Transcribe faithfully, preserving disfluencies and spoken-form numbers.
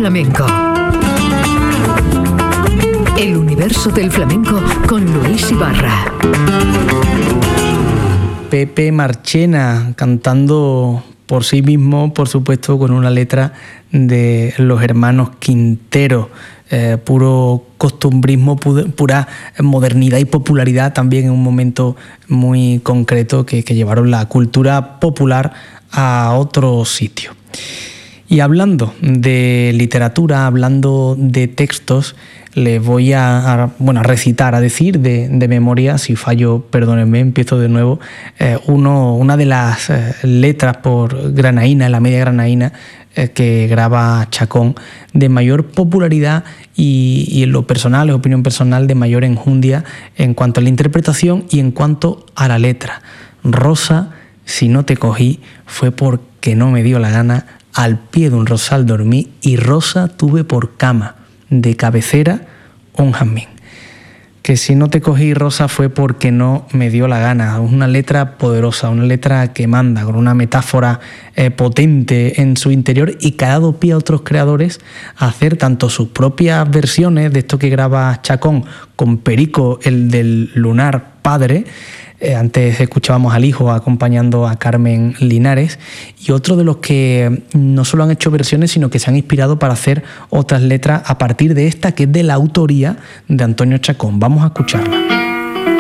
flamenco. El universo del flamenco con Luis Ibarra. Pepe Marchena cantando por sí mismo, por supuesto, con una letra de los hermanos Quintero. Eh, puro costumbrismo, pura modernidad y popularidad también en un momento muy concreto que, que llevaron la cultura popular a otro sitio. Y hablando de literatura, hablando de textos, les voy a, a, bueno, a recitar, a decir de, de memoria, si fallo, perdónenme, empiezo de nuevo, eh, uno, una de las eh, letras por granaína, la media granaína, eh, que graba Chacón, de mayor popularidad y, y en lo personal, en opinión personal, de mayor enjundia en cuanto a la interpretación y en cuanto a la letra. Rosa, si no te cogí, fue porque no me dio la gana, al pie de un rosal dormí y rosa tuve por cama, de cabecera un jazmín. Que si no te cogí, rosa, fue porque no me dio la gana. Una letra poderosa, una letra que manda, con una metáfora eh, potente en su interior y que ha dado pie a otros creadores a hacer tanto sus propias versiones de esto que graba Chacón con Perico, el del lunar padre. Eh, antes escuchábamos al hijo acompañando a Carmen Linares, y otro de los que no solo han hecho versiones, sino que se han inspirado para hacer otras letras a partir de esta, que es de la autoría de Antonio Chacón. Vamos a escucharla.